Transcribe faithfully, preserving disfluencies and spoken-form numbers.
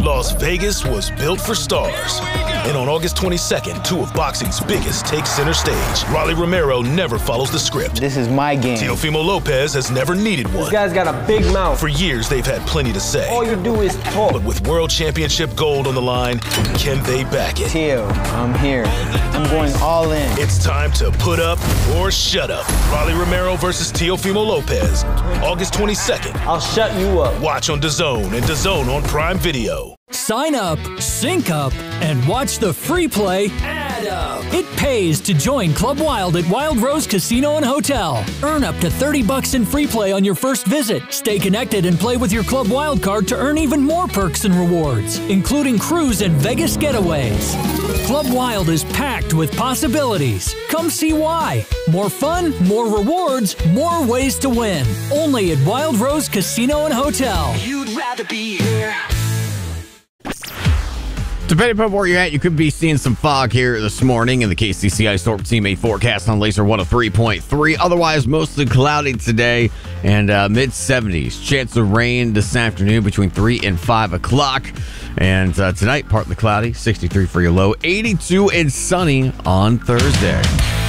Las Vegas was built for stars. And on August twenty-second, two of boxing's biggest take center stage. Rolly Romero never follows the script. This is my game. Teofimo Lopez has never needed one. This guy's got a big mouth. For years, they've had plenty to say. All you do is talk. But with World Championship gold on the line, can they back it? Teo, I'm here. I'm going all in. It's time to put up or shut up. Rolly Romero versus Teofimo Lopez, August twenty-second. I'll shut you up. Watch on DAZN and DAZN on Prime Video. Sign up, sync up, and watch the free play Add Up. It pays to join Club Wild at Wild Rose Casino and Hotel. Earn up to thirty bucks in free play on your first visit. Stay connected and play with your Club Wild card to earn even more perks and rewards, including cruise and Vegas getaways. Club Wild is packed with possibilities. Come see why. More fun, more rewards, more ways to win. Only at Wild Rose Casino and Hotel. You'd rather be here. Depending upon where you're at, you could be seeing some fog here this morning in the K C C I Storm Team eight forecast on Laser one oh three point three. Otherwise, mostly cloudy today and uh, mid seventies. Chance of rain this afternoon between three and five o'clock. And uh, tonight, partly cloudy, sixty-three for your low, eighty-two and sunny on Thursday.